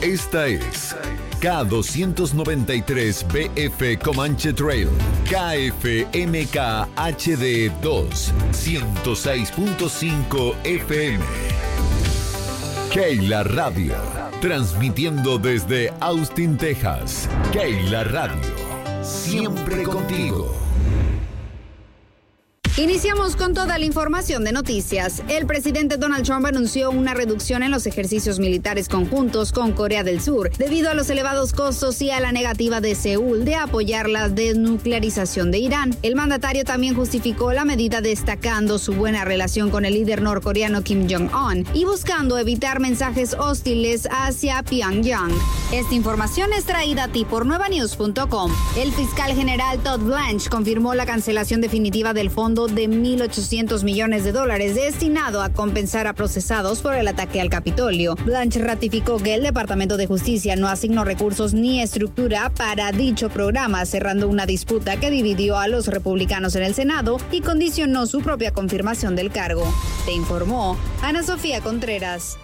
Esta es K293BF Comanche Trail, KFMK HD 2, 106.5 FM. Keila Radio, transmitiendo desde Austin, Texas. Keila Radio, siempre contigo. Iniciamos con toda la información de noticias. El presidente Donald Trump anunció una reducción en los ejercicios militares conjuntos con Corea del Sur debido a los elevados costos y a la negativa de Seúl de apoyar la desnuclearización de Irán. El mandatario también justificó la medida destacando su buena relación con el líder norcoreano Kim Jong-un y buscando evitar mensajes hostiles hacia Pyongyang. Esta información es traída a ti por nuevanews.com. El fiscal general Todd Blanche confirmó la cancelación definitiva del fondo de $1.800 millones destinado a compensar a procesados por el ataque al Capitolio. Blanche ratificó que el Departamento de Justicia no asignó recursos ni estructura para dicho programa, cerrando una disputa que dividió a los republicanos en el Senado y condicionó su propia confirmación del cargo. Te informó Ana Sofía Contreras.